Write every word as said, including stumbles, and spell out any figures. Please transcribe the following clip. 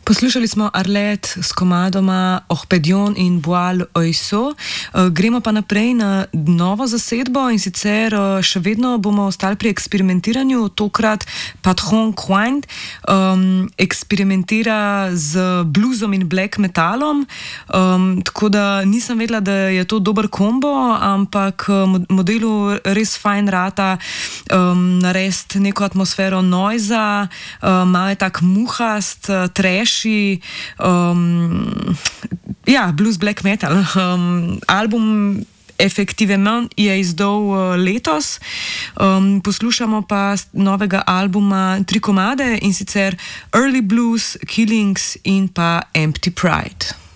Poslušali smo Arlette s komadoma Orpedion in Boal Oiseau. Gremo pa naprej na novo zasedbo in sicer še vedno bomo ostali pri eksperimentiranju. Tokrat Patron Quine um, eksperimentira z bluesom in black metalom, um, tako da nisem vedela, da je to dober kombo, ampak modelu res fajn rata um, narediti neko atmosfero noiza, um, malo je tak muhast, trash. Um, ja, blues black metal. Um, album Effectivement je izdal uh, letos. Um, poslušamo pa novega albuma tri komade in sicer Early Blues, Killings in pa Empty Pride.